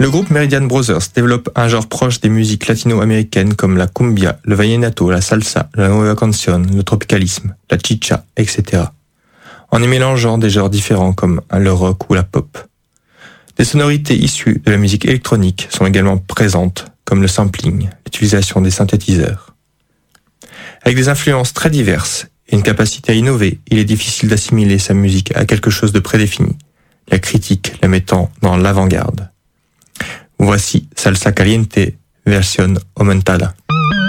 Le groupe Meridian Brothers développe un genre proche des musiques latino-américaines comme la cumbia, le vallenato, la salsa, la nueva canción, le tropicalisme, la chicha, etc. En y mélangeant des genres différents comme le rock ou la pop. Des sonorités issues de la musique électronique sont également présentes, comme le sampling, l'utilisation des synthétiseurs. Avec des influences très diverses et une capacité à innover, il est difficile d'assimiler sa musique à quelque chose de prédéfini, la critique la mettant dans l'avant-garde. Voici Salsa Caliente, version aumentada.